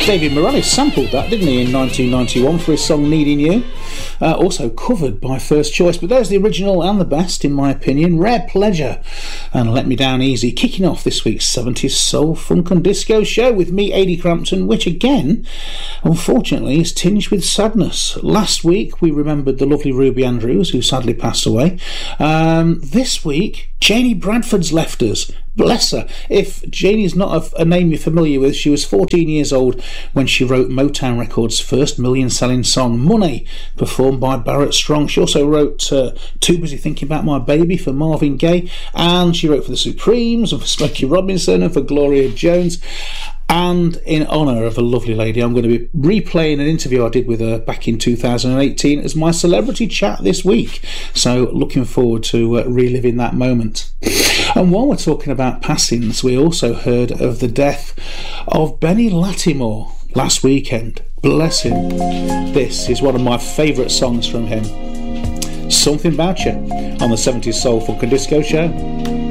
David Morales sampled that, didn't he, in 1991 for his song Needing You. Also covered by First Choice, but there's the original and the best, in my opinion, Rare Pleasure and Let Me Down Easy, kicking off this week's 70s Soul, Funk and Disco show with me, Adi Crampton, which again, unfortunately, is tinged with sadness. Last week we remembered the lovely Ruby Andrews, who sadly passed away. This week, Janie Bradford's left us. Bless her. If Janie's not a name you're familiar with, she was 14 years old when she wrote Motown Records' first million-selling song, Money, performed by Barrett Strong. She also wrote Too Busy Thinking About My Baby for Marvin Gaye, and she wrote for the Supremes and for Smokey Robinson and for Gloria Jones. And in honour of a lovely lady, I'm going to be replaying an interview I did with her back in 2018 as my celebrity chat this week. So looking forward to reliving that moment. And while we're talking about passings, we also heard of the death of Benny Lattimore last weekend. Bless him. This is one of my favourite songs from him. Something About You on the 70s Soul Funk and Disco show.